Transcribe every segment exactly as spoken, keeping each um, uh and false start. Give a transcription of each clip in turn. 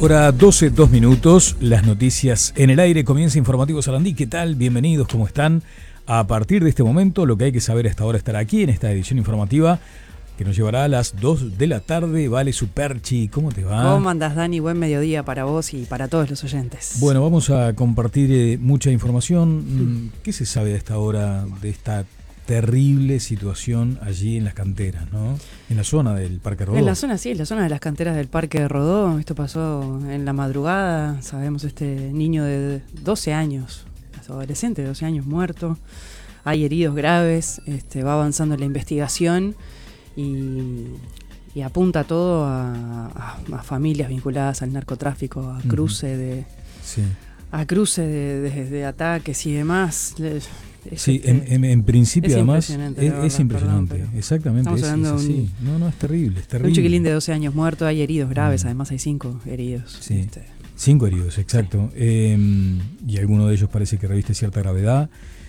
Hora doce, dos minutos, las noticias en el aire, comienza Informativo Sarandí. ¿Qué tal? Bienvenidos, ¿cómo están? A partir de este momento, lo que hay que saber a esta hora estar aquí en esta edición informativa que nos llevará a las dos de la tarde. Vale, Superchi, ¿cómo te va? ¿Cómo andás, Dani? Buen mediodía para vos y para todos los oyentes. Bueno, vamos a compartir eh, mucha información. ¿Qué se sabe a esta hora de esta terrible situación allí en las canteras, ¿no? En la zona del Parque Rodó. En la zona, sí, en la zona de las canteras del Parque de Rodó. Esto pasó en la madrugada. Sabemos, este niño de doce años, adolescente de doce años, muerto. Hay heridos graves. Este, va avanzando la investigación y, y apunta todo a, a, a familias vinculadas al narcotráfico, a cruce de, sí. a cruce de, de, de ataques y demás. Es sí, este, en, en, en principio es además impresionante, es, verdad, es impresionante, perdón, exactamente, es, es así. Un, no, no, es terrible, es terrible. Un chiquilín de doce años muerto, hay heridos graves, mm. además hay cinco heridos. Sí, este. cinco heridos, exacto. Sí. Eh, y alguno de ellos parece que reviste cierta gravedad.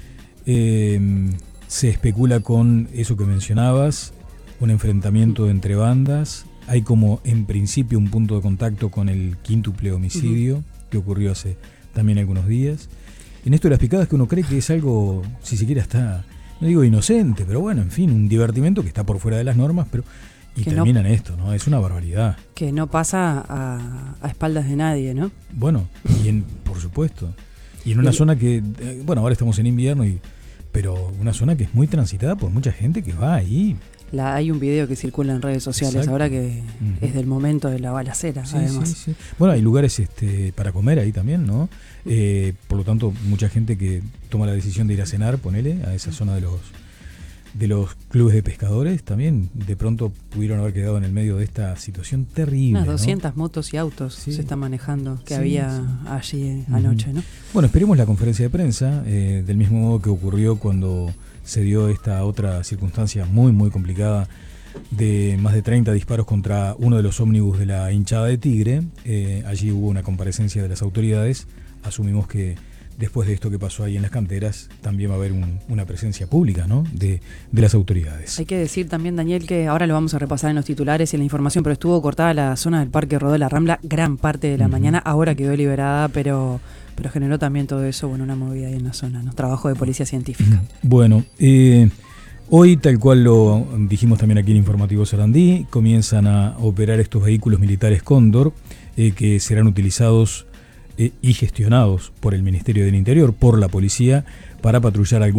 Eh, se especula con eso que mencionabas, un enfrentamiento entre bandas. Hay como en principio un punto de contacto con el quíntuple homicidio uh-huh. que ocurrió hace también algunos días. En esto de las picadas que uno cree que es algo, si siquiera está, no digo inocente, pero bueno, en fin, un divertimento que está por fuera de las normas, pero y que termina no, en esto, ¿no? Es una barbaridad. Que no pasa a, a espaldas de nadie, ¿no? Bueno, y en, por supuesto. Y en una y, zona que, eh, bueno, ahora estamos en invierno, y pero una zona que es muy transitada por mucha gente que va ahí. La, hay un video que circula en redes sociales. Exacto. Ahora que uh-huh. es del momento de la balacera, sí, además. Sí, sí. Bueno, hay lugares este, para comer ahí también, ¿no? Eh, por lo tanto, mucha gente que toma la decisión de ir a cenar, ponele, a esa zona de los de los clubes de pescadores, también de pronto pudieron haber quedado en el medio de esta situación terrible. Unas doscientas ¿no? motos y autos sí. se están manejando, que sí, había sí. allí uh-huh. anoche, ¿no? Bueno, esperemos la conferencia de prensa, eh, del mismo modo que ocurrió cuando se dio esta otra circunstancia muy, muy complicada de más de treinta disparos contra uno de los ómnibus de la hinchada de Tigre. Eh, allí hubo una comparecencia de las autoridades. Asumimos que después de esto que pasó ahí en las canteras también va a haber un, una presencia pública, ¿no? de, de las autoridades. Hay que decir también, Daniel, que ahora lo vamos a repasar en los titulares y en la información, pero estuvo cortada la zona del Parque Rodó de la Rambla gran parte de la uh-huh. mañana. Ahora quedó liberada, pero, pero generó también todo eso, bueno, una movida ahí en la zona, ¿no? Trabajo de policía científica. Bueno, eh... hoy, tal cual lo dijimos también aquí en Informativo Sarandí, comienzan a operar estos vehículos militares Cóndor eh, que serán utilizados eh, y gestionados por el Ministerio del Interior, por la policía, para patrullar algunos